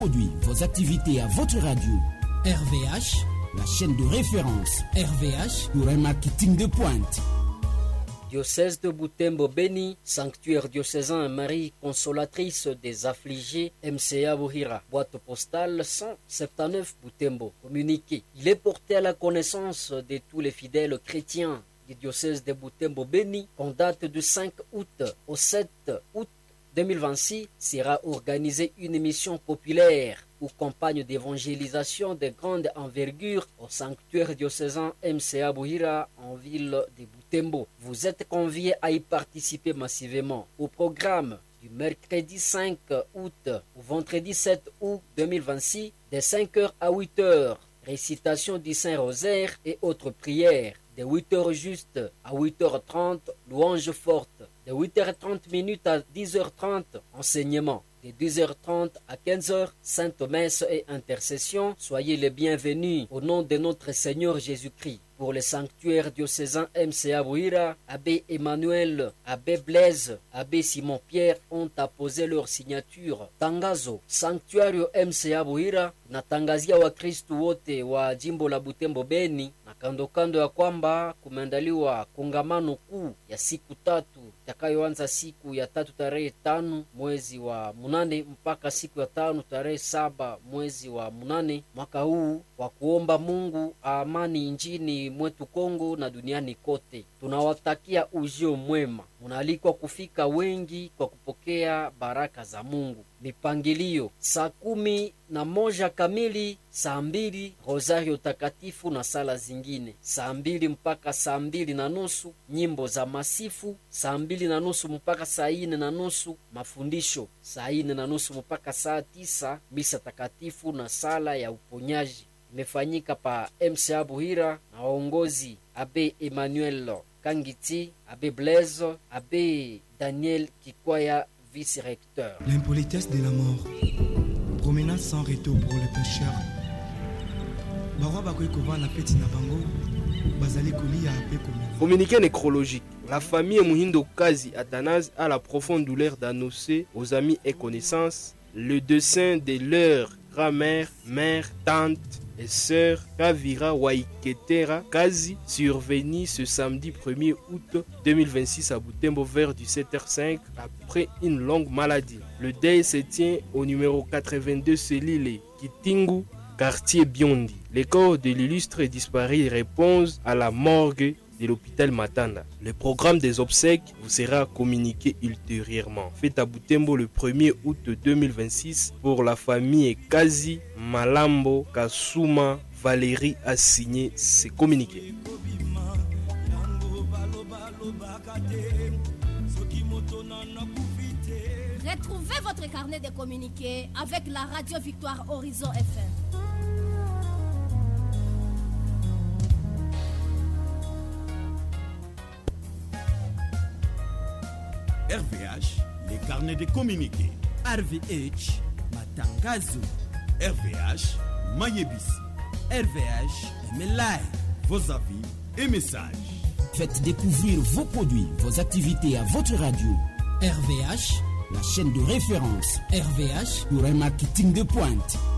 Produit vos activités à votre radio. RVH, la chaîne de référence RVH pour un marketing de pointe. Diocèse de Butembo Béni, sanctuaire diocésain Marie consolatrice des affligés, MCA Buhira, boîte postale 179 Butembo. Communiqué. Il est porté à la connaissance de tous les fidèles chrétiens du diocèse de Butembo Béni qu'en date du 5 août au 7 août 2026 sera organisée une mission populaire ou campagne d'évangélisation de grande envergure au sanctuaire diocésain MCA Buhira en ville de Butembo. Vous êtes conviés à y participer massivement. Au programme du mercredi 5 août au vendredi 7 août 2026 de 5h à 8h, récitation du Saint-Rosaire et autres prières. De 8h juste à 8h30, louange forte. De 8h30 à 10h30, enseignement. De 10h30 à 15h, Sainte Messe et intercession. Soyez les bienvenus au nom de notre Seigneur Jésus-Christ. Pour le sanctuaire diocésain MCA Buhira, Abbé Emmanuel, Abbé Blaise, Abbé Simon-Pierre ont apposé leur signature. Tangazo, sanctuario MCA Buhira natangazia Wakristu wote wa jimbo la Butembo Beni na kando ya kwamba kumeandaliwa kongamano kuu ya siku tatu itakayoanza siku ya tatu tarehe 5 mwezi wa munane mpaka siku ya 5 tarehe 7 mwezi wa munane mwaka huu, wa kuomba Mungu amani nchini mwetu Kongo na duniani kote. Tunawatakia ujio mwema. Munaalikwa kufika wengi kwa kupokea baraka za Mungu. Mipangilio: saa 11 kamili, saa 2 rosario takatifu na sala zingine, saa 2 mpaka saa 2:30 nyimbo za masifu, saa 2:30 mpaka saa 4:30 mafundisho, saa 4:30 mpaka saa 9 misa takatifu na sala ya uponyaji. Imefanyika pa MCA Buhira na waongozi Abbé Emmanuel Kangiti, Abbé Blaise, Abbé Daniel Kikwaya, vice-recteur. L'impolitesse de la mort, promenade sans retour pour les pécheurs. Communiqué nécrologique. La famille Muhindo Kazi Athanase a la profonde douleur d'annoncer aux amis et connaissances le décès de leur grand-mère, mère, tante et sœur Kavira Waiketera Kazi, survenu ce samedi 1er août 2026 à Butembo vers 17h05 après une longue maladie. Le deuil se tient au numéro 82 Selile Kitingu, quartier Biondi. Les corps de l'illustre disparu répondent à la morgue de l'hôpital Matanda. Le programme des obsèques vous sera communiqué ultérieurement. Fait à Butembo le 1er août 2026 pour la famille Kazi Malambo Kasuma Valérie a signé ce communiqué. Retrouvez votre carnet de communiqués avec la radio Victoire Horizon FM. RVH, les carnets de communiqués. RVH, matangazo. RVH, Mayebisi. RVH, Melai. Vos avis et messages. Faites découvrir vos produits, vos activités à votre radio. RVH, la chaîne de référence RVH pour un marketing de pointe.